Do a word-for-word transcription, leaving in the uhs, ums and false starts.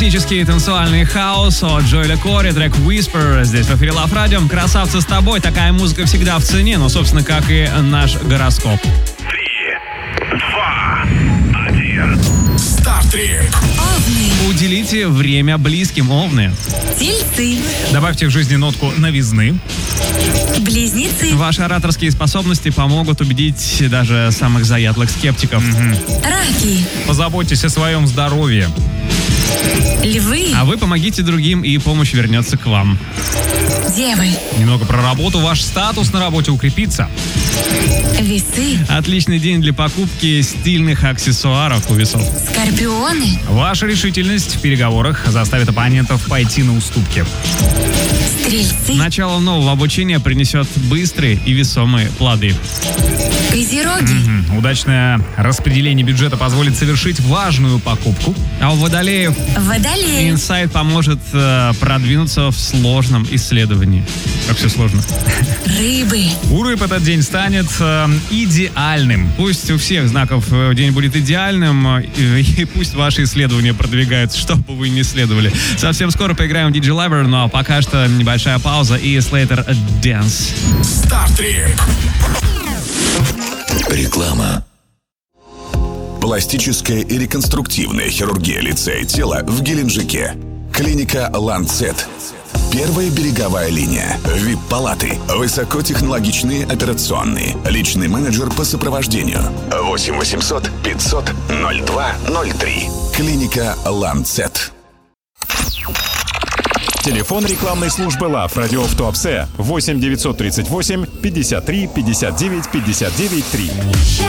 Классический танцевальный хаос от Джоэля Кори, трек Whisper. Здесь в эфире Love Radio. Красавцы с тобой. Такая музыка всегда в цене, но, собственно, как и наш гороскоп. Три, два, один. Стартрип. Овны. Уделите время близким, овны. Тельцы. Добавьте в жизни нотку новизны. Близнецы. Ваши ораторские способности помогут убедить даже самых заядлых скептиков. Угу. Раки. Позаботьтесь о своем здоровье. Львы. А вы помогите другим, и помощь вернется к вам. Девы. Немного про работу. Ваш статус на работе укрепится. Весы. Отличный день для покупки стильных аксессуаров у весов. Скорпионы. Ваша решительность в переговорах заставит оппонентов пойти на уступки. Стрельцы. Начало нового обучения принесет быстрые и весомые плоды. Козероги. Мгм. Удачное распределение бюджета позволит совершить важную покупку. А у водолеев Водолеи. инсайт поможет э, продвинуться в сложном исследовании. Как все сложно. Рыбы. У рыб этот день станет э, идеальным. Пусть у всех знаков э, день будет идеальным, э, и, и пусть ваши исследования продвигаются, что бы вы ни исследовали. Совсем скоро поиграем в ди джей Library, но пока что небольшая пауза и Slater Dance. Стартрип. Реклама. Пластическая и реконструктивная хирургия лица и тела в Геленджике. Клиника Ланцет. Первая береговая линия. ви ай пи-палаты. Высокотехнологичные операционные. Личный менеджер по сопровождению. восемь восемьсот пятьсот ноль два ноль три. Клиника Ланцет. Телефон рекламной службы Love Radio в Туапсе восемь девятьсот тридцать восемь пятьдесят три пятьдесят девять пятьдесят девять три.